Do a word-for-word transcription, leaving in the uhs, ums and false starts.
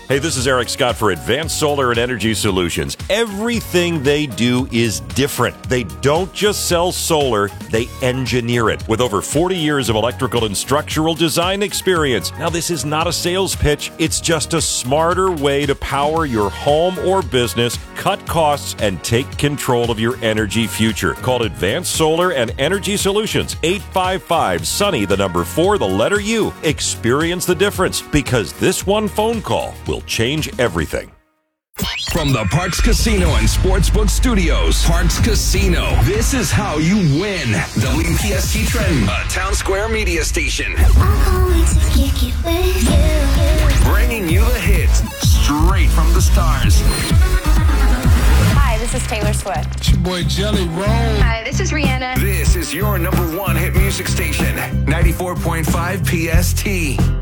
Hey, this is Eric Scott for Advanced Solar and Energy Solutions. Everything they do is different. They don't just sell solar, they engineer it. With over forty years of electrical and structural design experience. Now, this is not a sales pitch. It's just a smarter way to power your home or business, cut costs, and take control of your energy future. Call Advanced Solar and Energy Solutions, eight five five, SUNNY, the number four, the letter U. Experience the difference, because this one phone call will change everything. From the Parx Casino and Sportsbook Studios, Parx Casino. This is how you win. W P S T Trend, a Town Square media station. Bringing you the hits straight from the stars. Hi, this is Taylor Swift. It's your boy Jelly Roll. Hi, this is Rihanna. This is your number one hit music station, ninety-four point five P S T.